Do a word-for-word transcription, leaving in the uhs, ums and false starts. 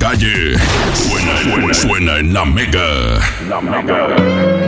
calle. Suena, suena, suena en la Mega. La Mega.